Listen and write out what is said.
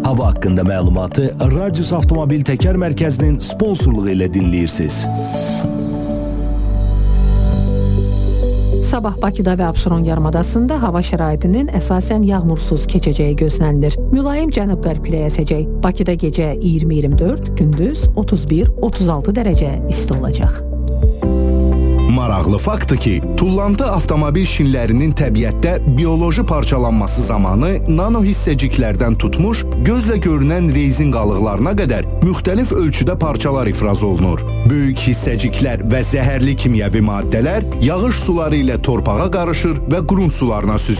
Hava haqqında məlumatı Radius Avtomobil Təkər Mərkəzinin sponsorluğu ilə dinləyirsiniz. Sabah Bakıda və Abşeron yarımadasında hava şəraitinin əsasən yağmursuz keçəcəyi gözlənilir. Mülayim cənub-qərb küləyi əsəcək. Bakıda gecə 20-24, gündüz 31-36 dərəcə isti olacaq. Maraqlı faktdır ki, tullantı avtomobil şinlərinin təbiətdə bioloji parçalanması zamanı nano hissəciklərdən tutmuş, gözlə görünən rezin qalıqlarına qədər müxtəlif ölçüdə parçalar ifraz olunur. Böyük hissəciklər və zəhərli kimyəvi maddələr yağış suları ilə torpağa qarışır və qrunt sularına süzülür.